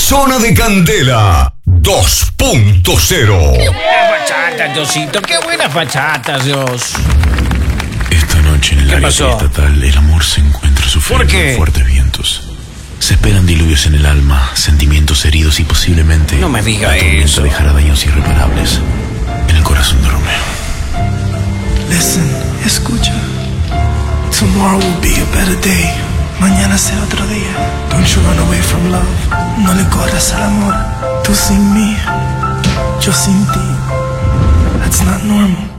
Zona de Candela 2.0. ¡Qué buenas bachatas, Diosito! ¡Qué buenas bachatas, Dios! Esta noche en el área estatal el amor se encuentra sufriendo de fuertes vientos. Se esperan diluvios en el alma, sentimientos heridos y posiblemente no me diga la tormenta eso. Dejará daños irreparables en el corazón de Romeo. Listen, escucha. Tomorrow will be a better day. Mañana será otro día. Don't you run away from love. No le corras al amor. Tú sin mí, yo sin ti. That's not normal.